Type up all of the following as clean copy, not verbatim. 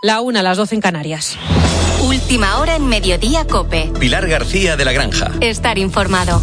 1:00, las 12 en Canarias. Última hora en Mediodía COPE. Pilar García de la Granja. Estar informado.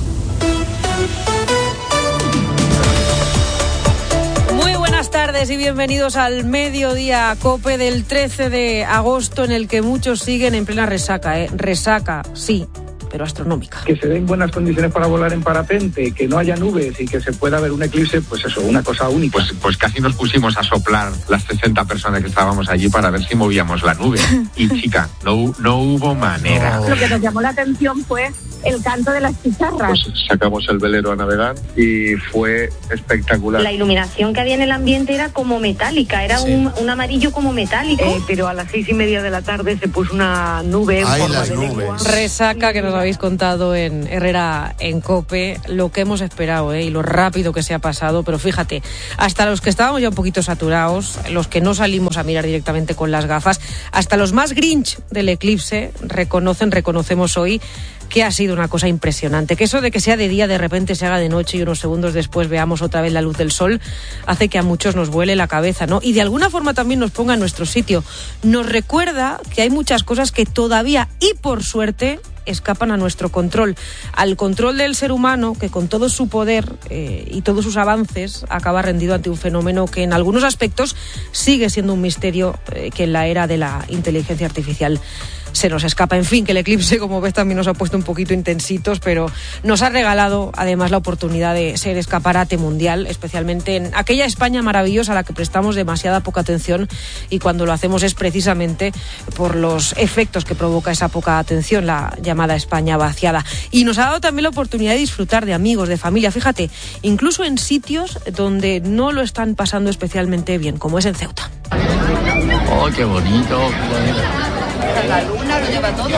Muy buenas tardes y bienvenidos al Mediodía COPE del 13 de agosto, en el que muchos siguen en plena resaca. Resaca, sí, pero astronómica. Que se den buenas condiciones para volar en parapente, que no haya nubes y que se pueda ver un eclipse, pues eso, una cosa única. Pues casi nos pusimos a soplar las 60 personas que estábamos allí para ver si movíamos la nube. Y chica, no hubo manera. Lo que nos llamó la atención fue el canto de las chicharras. Pues sacamos el velero a navegar y fue espectacular. La iluminación que había en el ambiente era como metálica, era sí. un amarillo como metálico. Pero a las 6:30 de la tarde se puso una nube en forma de lengua. Resaca que nos habéis contado en Herrera en COPE, lo que hemos esperado y lo rápido que se ha pasado, pero fíjate, hasta los que estábamos ya un poquito saturados, los que no salimos a mirar directamente con las gafas, hasta los más grinch del eclipse reconocemos hoy que ha sido una cosa impresionante, que eso de que sea de día de repente se haga de noche y unos segundos después veamos otra vez la luz del sol, hace que a muchos nos vuele la cabeza, ¿no? Y de alguna forma también nos ponga en nuestro sitio. Nos recuerda que hay muchas cosas que todavía, y por suerte, escapan a nuestro control, al control del ser humano, que con todo su poder y todos sus avances acaba rendido ante un fenómeno que en algunos aspectos sigue siendo un misterio que en la era de la inteligencia artificial se nos escapa. En fin, que el eclipse, como ves, también nos ha puesto un poquito intensitos, pero nos ha regalado además la oportunidad de ser escaparate mundial, especialmente en aquella España maravillosa a la que prestamos demasiada poca atención, y cuando lo hacemos es precisamente por los efectos que provoca esa poca atención, la llamada España vaciada. Y nos ha dado también la oportunidad de disfrutar de amigos, de familia, fíjate, incluso en sitios donde no lo están pasando especialmente bien, como es en Ceuta. ¡Oh, qué bonito! La luna lo lleva todo.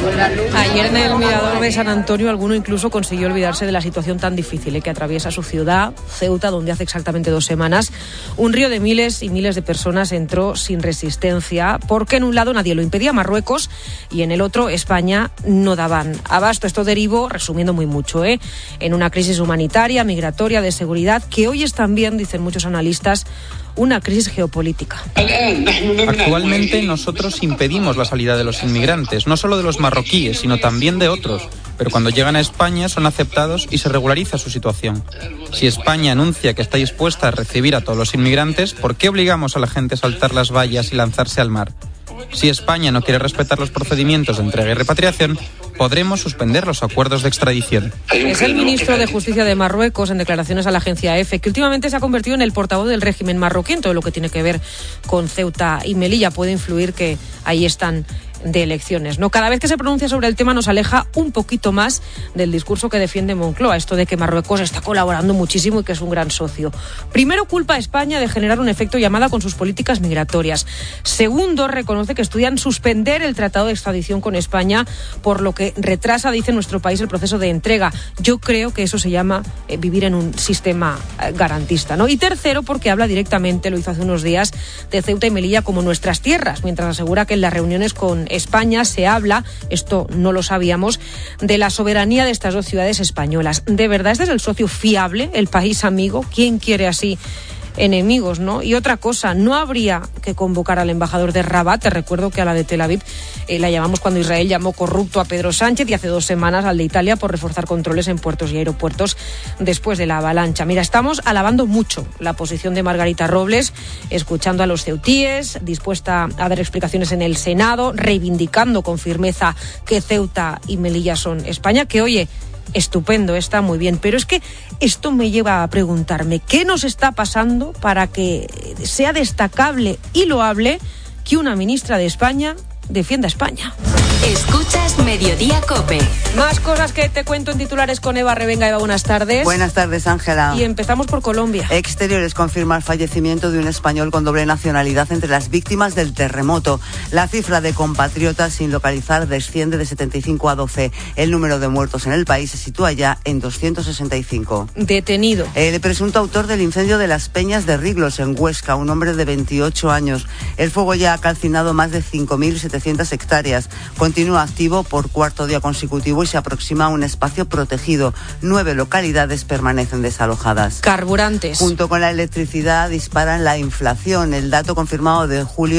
Ayer en el Mirador de San Antonio alguno incluso consiguió olvidarse de la situación tan difícil que atraviesa su ciudad, Ceuta, donde hace exactamente 2 semanas un río de miles y miles de personas entró sin resistencia, porque en un lado nadie lo impedía, Marruecos, y en el otro España no daban abasto. Esto derivó, resumiendo muy mucho, en una crisis humanitaria, migratoria, de seguridad, que hoy es también, dicen muchos analistas, una crisis geopolítica. Actualmente nosotros impedimos la salida de los inmigrantes, no solo de los marroquíes, sino también de otros. Pero cuando llegan a España son aceptados y se regulariza su situación. Si España anuncia que está dispuesta a recibir a todos los inmigrantes, ¿por qué obligamos a la gente a saltar las vallas y lanzarse al mar? Si España no quiere respetar los procedimientos de entrega y repatriación, podremos suspender los acuerdos de extradición. Es el ministro de Justicia de Marruecos, en declaraciones a la agencia EFE, que últimamente se ha convertido en el portavoz del régimen marroquí en todo lo que tiene que ver con Ceuta y Melilla. Puede influir que ahí están de elecciones, ¿no? Cada vez que se pronuncia sobre el tema nos aleja un poquito más del discurso que defiende Moncloa, esto de que Marruecos está colaborando muchísimo y que es un gran socio. Primero, culpa a España de generar un efecto llamada con sus políticas migratorias. Segundo, reconoce que estudian suspender el tratado de extradición con España, por lo que retrasa, dice, nuestro país el proceso de entrega. Yo creo que eso se llama vivir en un sistema garantista, ¿no? Y tercero, porque habla directamente, lo hizo hace unos días, de Ceuta y Melilla como nuestras tierras, mientras asegura que en las reuniones con España se habla, esto no lo sabíamos, de la soberanía de estas 2 ciudades españolas. ¿De verdad este es el socio fiable, el país amigo? ¿Quién quiere así enemigos, no? Y otra cosa, no habría que convocar al embajador de Rabat. Te recuerdo que a la de Tel Aviv la llamamos cuando Israel llamó corrupto a Pedro Sánchez, y hace 2 semanas al de Italia por reforzar controles en puertos y aeropuertos después de la avalancha. Mira, estamos alabando mucho la posición de Margarita Robles, escuchando a los ceutíes, dispuesta a dar explicaciones en el Senado, reivindicando con firmeza que Ceuta y Melilla son España, que oye, estupendo, está muy bien, pero es que esto me lleva a preguntarme ¿qué nos está pasando para que sea destacable y loable que una ministra de España defienda a España? Escuchas Mediodía COPE. Más cosas que te cuento en titulares con Eva Revenga. Eva, buenas tardes. Buenas tardes, Ángela. Y empezamos por Colombia. Exteriores confirma el fallecimiento de un español con doble nacionalidad entre las víctimas del terremoto. La cifra de compatriotas sin localizar desciende de 75 a 12. El número de muertos en el país se sitúa ya en 265. Detenido. El presunto autor del incendio de las Peñas de Riglos, en Huesca, un hombre de 28 años. El fuego ya ha calcinado más de 5.700 hectáreas. Continúa activo por 4º día consecutivo y se aproxima a un espacio protegido. 9 localidades permanecen desalojadas. Carburantes. Junto con la electricidad disparan la inflación. El dato confirmado de julio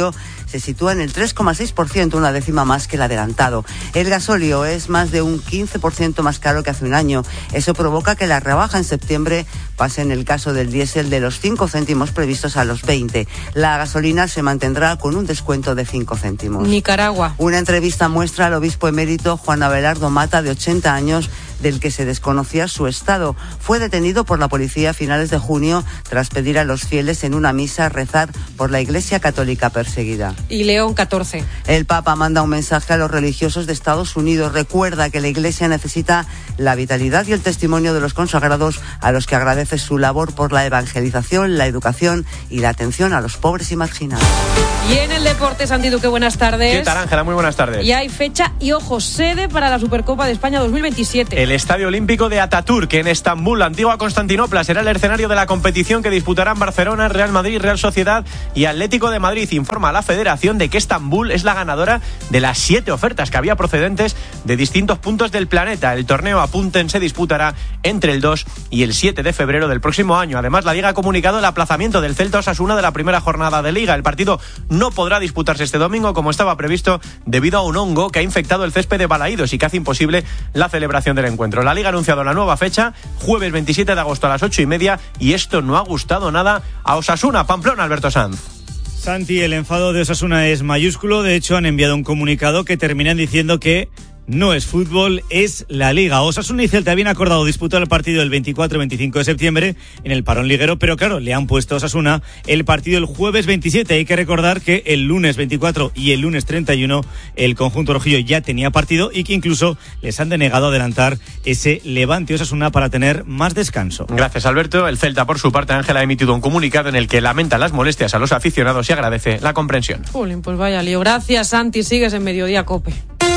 se sitúa en el 3,6%, una décima más que el adelantado. El gasóleo es más de un 15% más caro que hace un año. Eso provoca que la rebaja en septiembre pase, en el caso del diésel, de los 5 céntimos previstos a los 20. La gasolina se mantendrá con un descuento de 5 céntimos. Nicaragua. Una entrevista muestra al obispo emérito Juan Abelardo Mata, de 80 años, del que se desconocía su estado. Fue detenido por la policía a finales de junio tras pedir a los fieles en una misa rezar por la Iglesia católica perseguida. Y León 14. El Papa manda un mensaje a los religiosos de Estados Unidos. Recuerda que la Iglesia necesita la vitalidad y el testimonio de los consagrados, a los que agradece su labor por la evangelización, la educación y la atención a los pobres y marginados. Y en el deporte, Santi Duque, buenas tardes. ¿Qué tal, Ángela? Muy buenas tardes. Y hay fecha y, ojo, sede para la Supercopa de España 2027. El Estadio Olímpico de Atatürk, en Estambul, la antigua Constantinopla, será el escenario de la competición que disputarán Barcelona, Real Madrid, Real Sociedad y Atlético de Madrid. Informa a la Federación de que Estambul es la ganadora de las 7 ofertas que había procedentes de distintos puntos del planeta. El torneo, apunten, se disputará entre el 2 y el 7 de febrero del próximo año. Además, la Liga ha comunicado el aplazamiento del Celta Osasuna de la primera jornada de Liga. El partido no podrá disputarse este domingo como estaba previsto debido a un hongo que ha infectado el césped de Balaídos y que hace imposible la celebración del encuentro. La Liga ha anunciado la nueva fecha, jueves 27 de agosto a las 8:30, y esto no ha gustado nada a Osasuna. Pamplona, Alberto Sanz. Santi, el enfado de Osasuna es mayúsculo. De hecho, han enviado un comunicado que terminan diciendo que no es fútbol, es la Liga. Osasuna y Celta habían acordado disputar el partido el 24-25 de septiembre en el parón liguero, pero claro, le han puesto a Osasuna el partido el jueves 27. Hay que recordar que el lunes 24 y el lunes 31 el conjunto rojillo ya tenía partido y que incluso les han denegado adelantar ese Levante Osasuna para tener más descanso. Gracias, Alberto. El Celta, por su parte, Ángela, ha emitido un comunicado en el que lamenta las molestias a los aficionados y agradece la comprensión. Jolín, pues vaya lío. Gracias, Santi. Sigues en Mediodía COPE.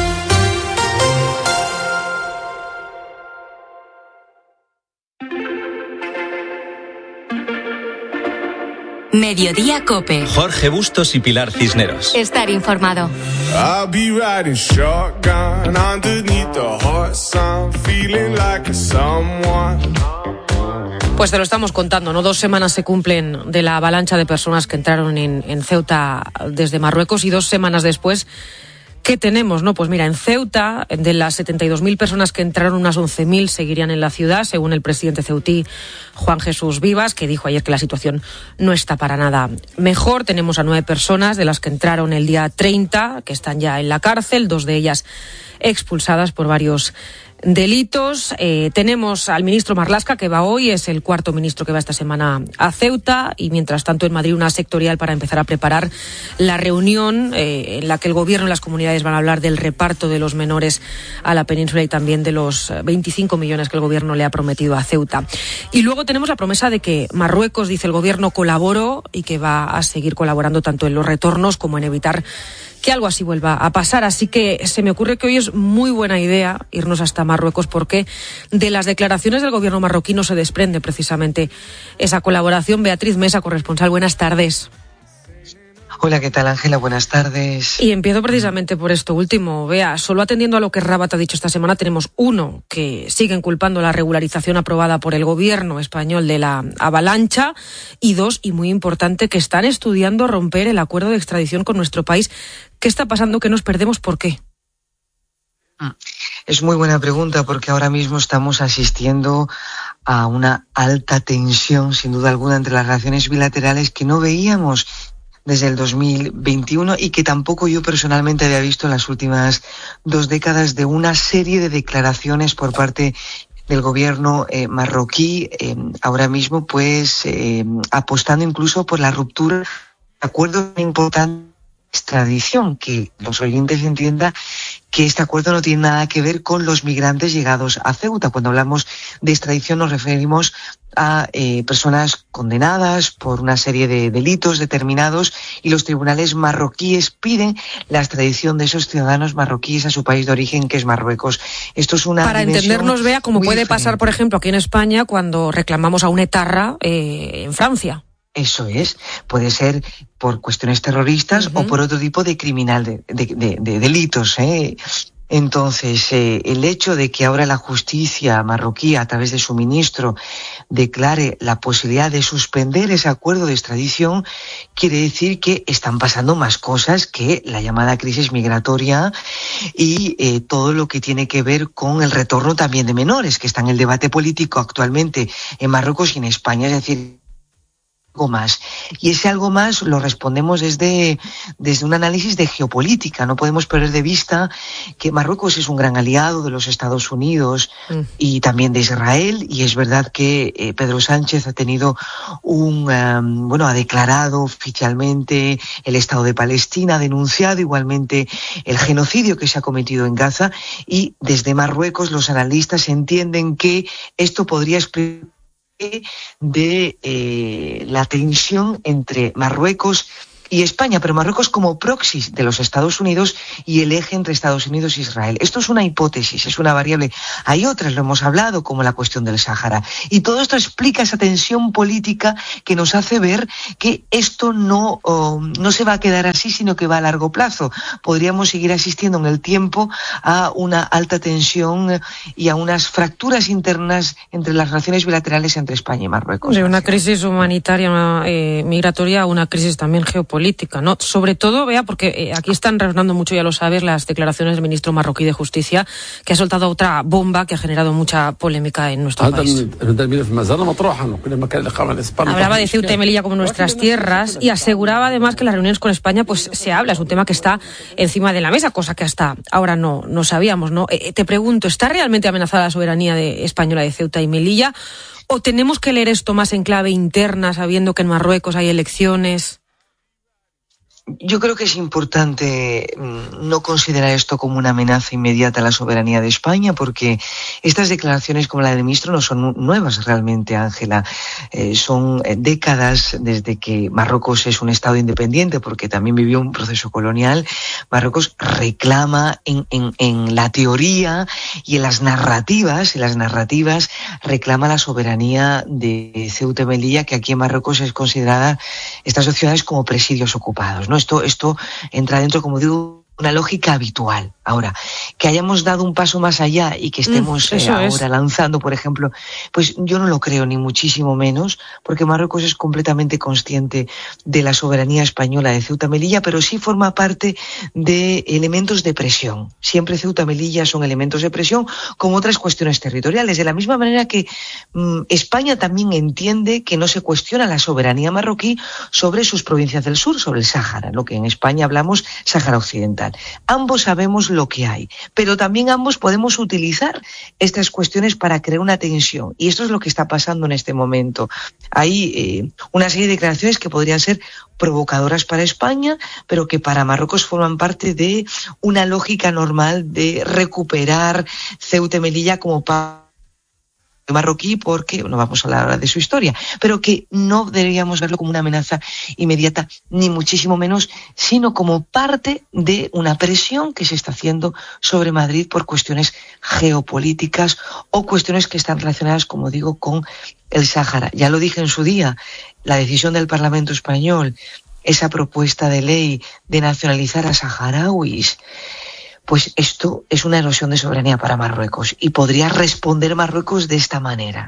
Mediodía COPE. Jorge Bustos y Pilar Cisneros. Estar informado. Pues te lo estamos contando, ¿no? 2 semanas se cumplen de la avalancha de personas que entraron en Ceuta desde Marruecos, y 2 semanas después, ¿qué tenemos, no? Pues mira, en Ceuta, de las 72.000 personas que entraron, unas 11.000 seguirían en la ciudad, según el presidente ceutí, Juan Jesús Vivas, que dijo ayer que la situación no está para nada mejor. Tenemos a 9 personas de las que entraron el día 30, que están ya en la cárcel, 2 de ellas expulsadas por varios delitos. Tenemos al ministro Marlaska, que va hoy, es el 4º ministro que va esta semana a Ceuta, y mientras tanto en Madrid una sectorial para empezar a preparar la reunión en la que el gobierno y las comunidades van a hablar del reparto de los menores a la península y también de los 25 millones que el gobierno le ha prometido a Ceuta. Y luego tenemos la promesa de que Marruecos, dice el gobierno, colaboró y que va a seguir colaborando tanto en los retornos como en evitar que algo así vuelva a pasar. Así que se me ocurre que hoy es muy buena idea irnos hasta Marruecos, porque de las declaraciones del gobierno marroquí no se desprende precisamente esa colaboración. Beatriz Mesa, corresponsal, buenas tardes. Hola, ¿qué tal, Ángela? Buenas tardes. Y empiezo precisamente por esto último. Bea, solo atendiendo a lo que Rabat ha dicho esta semana, tenemos 1, que siguen culpando la regularización aprobada por el gobierno español de la avalancha, y 2, y muy importante, que están estudiando romper el acuerdo de extradición con nuestro país. ¿Qué está pasando? ¿Qué nos perdemos? ¿Por qué? Es muy buena pregunta, porque ahora mismo estamos asistiendo a una alta tensión, sin duda alguna, entre las relaciones bilaterales que no veíamos desde el 2021 y que tampoco yo personalmente había visto en las últimas 2 décadas, de una serie de declaraciones por parte del gobierno marroquí, ahora mismo pues apostando incluso por la ruptura de acuerdos importantes de extradición, que los oyentes entiendan que este acuerdo no tiene nada que ver con los migrantes llegados a Ceuta. Cuando hablamos de extradición nos referimos a personas condenadas por una serie de delitos determinados, y los tribunales marroquíes piden la extradición de esos ciudadanos marroquíes a su país de origen, que es Marruecos. Esto es una... Para entendernos, Bea, como puede diferente pasar, por ejemplo, aquí en España cuando reclamamos a un etarra en Francia. Eso es, puede ser por cuestiones terroristas o por otro tipo de criminal, de delitos. Entonces, el hecho de que ahora la justicia marroquí, a través de su ministro, declare la posibilidad de suspender ese acuerdo de extradición, quiere decir que están pasando más cosas que la llamada crisis migratoria y todo lo que tiene que ver con el retorno también de menores, que está en el debate político actualmente en Marruecos y en España. Es decir, algo más. Y ese algo más lo respondemos desde un análisis de geopolítica. No podemos perder de vista que Marruecos es un gran aliado de los Estados Unidos y también de Israel, y es verdad que Pedro Sánchez ha tenido ha declarado oficialmente el Estado de Palestina, ha denunciado igualmente el genocidio que se ha cometido en Gaza, y desde Marruecos los analistas entienden que esto podría explicar de la tensión entre Marruecos y España, pero Marruecos como proxy de los Estados Unidos y el eje entre Estados Unidos e Israel. Esto es una hipótesis, es una variable. Hay otras, lo hemos hablado, como la cuestión del Sáhara. Y todo esto explica esa tensión política que nos hace ver que esto no se va a quedar así, sino que va a largo plazo. Podríamos seguir asistiendo en el tiempo a una alta tensión y a unas fracturas internas entre las relaciones bilaterales entre España y Marruecos. De una crisis humanitaria, migratoria, a una crisis también geopolítica, ¿no? Sobre todo, Bea, porque aquí están resonando mucho, ya lo sabes, las declaraciones del ministro marroquí de Justicia, que ha soltado otra bomba que ha generado mucha polémica en nuestro país. Hablaba de Ceuta y Melilla como nuestras tierras y aseguraba además que las reuniones con España pues se habla, es un tema que está encima de la mesa, cosa que hasta ahora no sabíamos, ¿no? Te pregunto, ¿está realmente amenazada la soberanía española de Ceuta y Melilla? ¿O tenemos que leer esto más en clave interna, sabiendo que en Marruecos hay elecciones? Yo creo que es importante no considerar esto como una amenaza inmediata a la soberanía de España, porque estas declaraciones como la del ministro no son nuevas realmente, Ángela. Son décadas desde que Marruecos es un Estado independiente, porque también vivió un proceso colonial. Marruecos reclama en la teoría y en las narrativas reclama la soberanía de Ceuta y Melilla, que aquí en Marruecos es considerada estas ciudades como presidios ocupados, ¿no? Esto entra dentro, como digo, una lógica habitual. Ahora, que hayamos dado un paso más allá y que estemos ahora lanzando, por ejemplo, pues yo no lo creo, ni muchísimo menos, porque Marruecos es completamente consciente de la soberanía española de Ceuta y Melilla, pero sí forma parte de elementos de presión. Siempre Ceuta y Melilla son elementos de presión, como otras cuestiones territoriales. De la misma manera que España también entiende que no se cuestiona la soberanía marroquí sobre sus provincias del sur, sobre el Sáhara, lo que en España hablamos Sáhara Occidental. Ambos sabemos lo que hay, pero también ambos podemos utilizar estas cuestiones para crear una tensión, y esto es lo que está pasando en este momento. Hay una serie de declaraciones que podrían ser provocadoras para España, pero que para Marruecos forman parte de una lógica normal de recuperar Ceuta y Melilla como marroquí, porque no vamos a hablar ahora de su historia, pero que no deberíamos verlo como una amenaza inmediata, ni muchísimo menos, sino como parte de una presión que se está haciendo sobre Madrid por cuestiones geopolíticas o cuestiones que están relacionadas, como digo, con el Sáhara. Ya lo dije en su día, la decisión del Parlamento español, esa propuesta de ley de nacionalizar a saharauis, pues esto es una erosión de soberanía para Marruecos, y podría responder Marruecos de esta manera.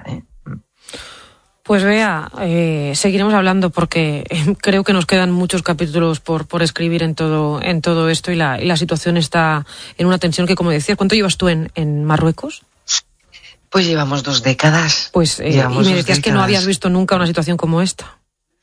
Pues Bea, seguiremos hablando, porque creo que nos quedan muchos capítulos por escribir en todo esto, y la situación está en una tensión que, como decías, ¿cuánto llevas tú en Marruecos? Pues llevamos 2 décadas. Pues y me decías que no habías visto nunca una situación como esta.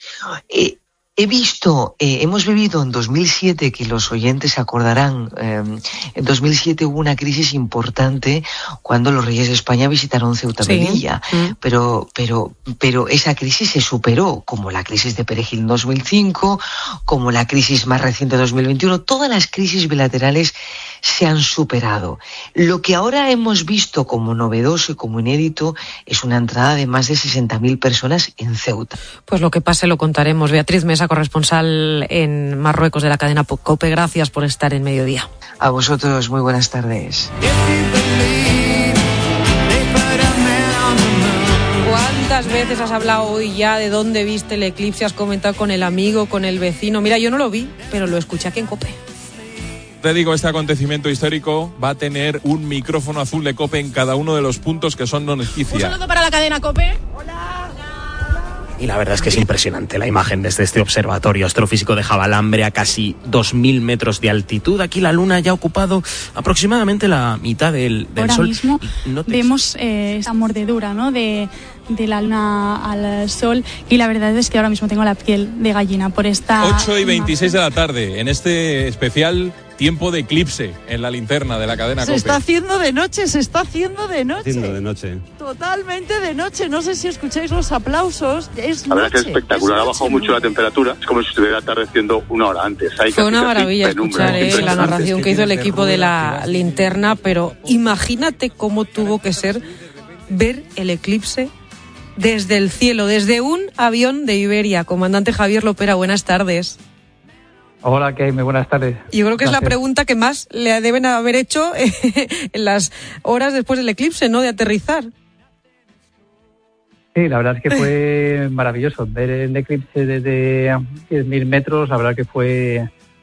Hemos vivido en 2007, que los oyentes se acordarán, en 2007 hubo una crisis importante cuando los reyes de España visitaron Ceuta y Melilla, pero esa crisis se superó, como la crisis de Perejil en 2005, como la crisis más reciente de 2021, todas las crisis bilaterales se han superado. Lo que ahora hemos visto como novedoso y como inédito es una entrada de más de 60.000 personas en Ceuta. Pues lo que pase lo contaremos. Beatriz Mesa, corresponsal en Marruecos de la cadena COPE, gracias por estar en Mediodía. A vosotros, muy buenas tardes. ¿Cuántas veces has hablado hoy ya de dónde viste el eclipse? Has comentado con el amigo, con el vecino. Mira, yo no lo vi, pero lo escuché aquí en COPE. Te digo, este acontecimiento histórico va a tener un micrófono azul de COPE en cada uno de los puntos que son noticia. Un saludo para la cadena COPE. Y la verdad es que es impresionante la imagen desde este observatorio astrofísico de Javalambre a casi 2.000 metros de altitud. Aquí la Luna ya ha ocupado aproximadamente la mitad del Ahora Sol. Mismo vemos esta mordedura, ¿no?, de la Luna al Sol, y la verdad es que ahora mismo tengo la piel de gallina por esta... 8:26 de la tarde, en este especial tiempo de eclipse en la linterna de la cadena COPE. Se está haciendo de noche. Haciendo de noche. Totalmente de noche. No sé si escucháis los aplausos. Es la verdad noche, que es espectacular. Ha bajado mucho la temperatura. Es como si estuviera atardeciendo una hora antes. Fue una maravilla escuchar la narración que hizo el equipo de la linterna, pero imagínate cómo tuvo que ser ver el eclipse desde el cielo, desde un avión de Iberia. Comandante Javier Lopera, buenas tardes. Hola, ¿qué hay? Muy buenas tardes. Yo creo que es la pregunta que más le deben haber hecho en las horas después del eclipse, ¿no?, de aterrizar. Sí, la verdad es que fue maravilloso ver el eclipse desde 10.000 metros. La verdad que fue